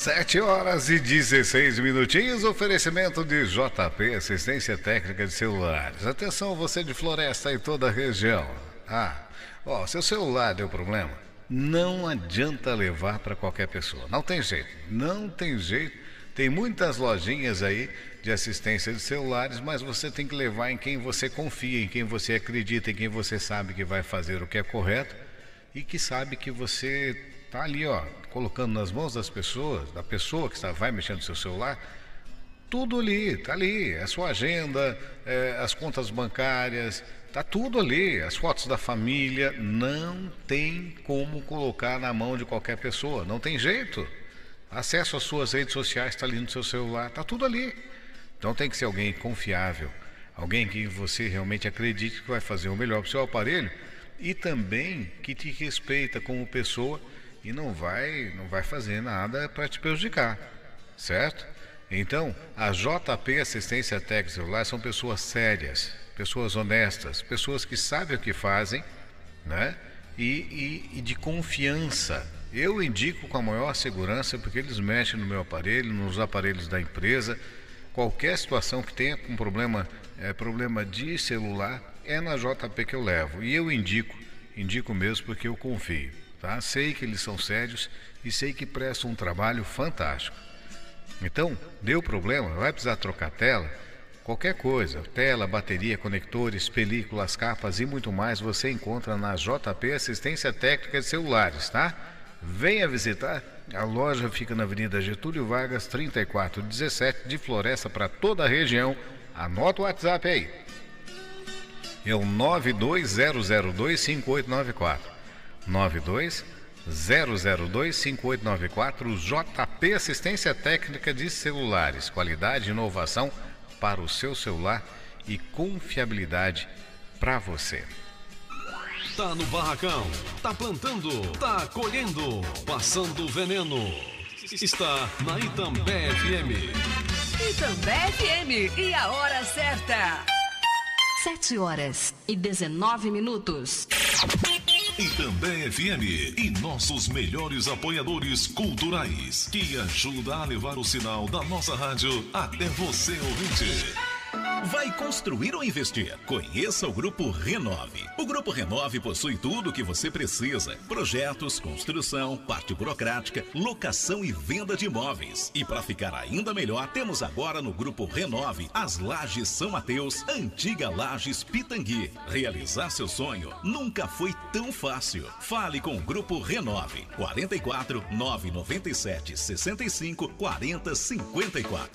7h16, oferecimento de JP, assistência técnica de celulares. Atenção, você de Floresta e toda a região. Seu celular deu problema, não adianta levar para qualquer pessoa. Não tem jeito. Tem muitas lojinhas aí de assistência de celulares, mas você tem que levar em quem você confia, em quem você acredita, em quem você sabe que vai fazer o que é correto e que sabe que você tá ali, colocando nas mãos das pessoas, da pessoa que vai mexendo no seu celular, tudo ali, tá ali, a sua agenda, as contas bancárias, tá tudo ali, as fotos da família, não tem como colocar na mão de qualquer pessoa, não tem jeito. Acesso às suas redes sociais está ali no seu celular, tá tudo ali. Então tem que ser alguém confiável, alguém que você realmente acredite que vai fazer o melhor para o seu aparelho e também que te respeita como pessoa e não vai fazer nada para te prejudicar, certo? Então, a JP Assistência Técnica Celular são pessoas sérias, pessoas honestas, pessoas que sabem o que fazem, né? E de confiança. Eu indico com a maior segurança porque eles mexem no meu aparelho, nos aparelhos da empresa. Qualquer situação que tenha com problema de celular, é na JP que eu levo. E eu indico mesmo porque eu confio. Tá? Sei que eles são sérios e sei que prestam um trabalho fantástico. Então, deu problema, vai precisar trocar tela, qualquer coisa, tela, bateria, conectores, películas, capas e muito mais você encontra na JP Assistência Técnica de Celulares, tá? Venha visitar, a loja fica na Avenida Getúlio Vargas, 3417, de Floresta para toda a região. Anota o WhatsApp aí, é o 920025894. 920025894, JP Assistência Técnica de Celulares. Qualidade e inovação para o seu celular e confiabilidade para você. Tá no barracão, tá plantando, tá colhendo, passando veneno. Está na Itambé FM. Itambé FM e a hora certa. 7h19. Itambé FM e nossos melhores apoiadores culturais, que ajuda a levar o sinal da nossa rádio até você, ouvinte. Vai construir ou investir? Conheça o Grupo Renove. O Grupo Renove possui tudo o que você precisa: projetos, construção, parte burocrática, locação e venda de imóveis. E para ficar ainda melhor, temos agora no Grupo Renove as Lajes São Mateus, antiga Lajes Pitangui. Realizar seu sonho nunca foi tão fácil. Fale com o Grupo Renove. 44 997 65 40 54.